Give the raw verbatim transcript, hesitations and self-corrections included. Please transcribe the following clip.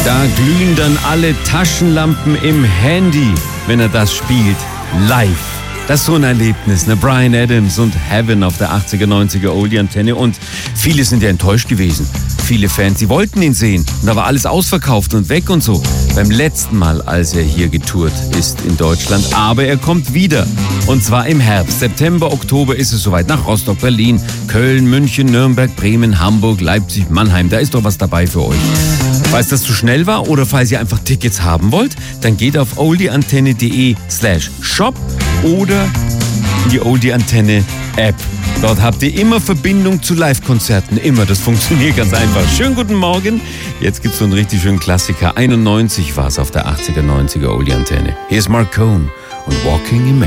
Da glühen dann alle Taschenlampen im Handy, wenn er das spielt, live. Das ist so ein Erlebnis, ne? Bryan Adams und Heaven auf der achtziger, neunziger Oldie-Antenne. Und viele sind ja enttäuscht gewesen. Viele Fans, die wollten ihn sehen. Und da war alles ausverkauft und weg und so. Beim letzten Mal, als er hier getourt ist in Deutschland. Aber er kommt wieder. Und zwar im Herbst. September, Oktober ist es soweit. Nach Rostock, Berlin, Köln, München, Nürnberg, Bremen, Hamburg, Leipzig, Mannheim. Da ist doch was dabei für euch. Falls das zu schnell war oder falls ihr einfach Tickets haben wollt, dann geht auf oldieantenne.de slash shop oder in die Oldie-Antenne App. Dort habt ihr immer Verbindung zu Live-Konzerten. Immer, das funktioniert ganz einfach. Schönen guten Morgen. Jetzt gibt's so einen richtig schönen Klassiker. einundneunzig war es auf der achtziger, neunziger Oldie-Antenne. Hier ist Mark Cohn und Walking in Memory.